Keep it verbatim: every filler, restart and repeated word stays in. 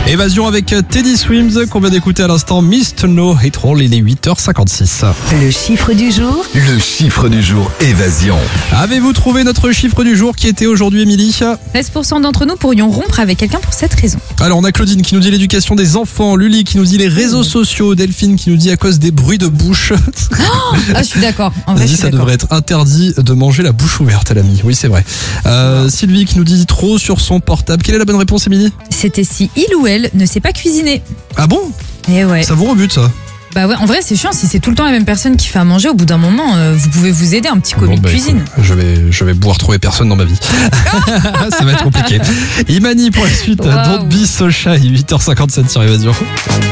Évasion avec Teddy Swims qu'on vient d'écouter à l'instant. Mist No Hate Roll, il est huit heures cinquante-six. Le chiffre du jour. Le chiffre du jour, Évasion. Avez-vous trouvé notre chiffre du jour qui était aujourd'hui, Émilie ? treize pour cent d'entre nous pourrions rompre avec quelqu'un pour cette raison. Alors on a Claudine qui nous dit l'éducation des enfants, Luli qui nous dit les réseaux sociaux, Delphine qui nous dit à cause des bruits de bouche. Oh, ah, je suis d'accord. En vrai, Elle dit je suis ça d'accord. devrait être interdit de manger la bouche ouverte, elle a mis. Oui, c'est vrai. Euh, Sylvie qui nous dit trop sur son portable. Quelle est la bonne réponse, Émilie ? C'était si il ou elle ne sait pas cuisiner. Ah bon ? Et ouais. Ça vous rebute ça ? Bah ouais, en vrai, c'est chiant. Si c'est tout le temps la même personne qui fait à manger, au bout d'un moment, euh, vous pouvez vous aider un petit commis Bon, bah, de cuisine. écoute, je vais, je vais pouvoir trouver personne dans ma vie. Ça va être compliqué. Imani pour la suite. Wow. Don't be so shy. huit heures cinquante-sept sur Évasion.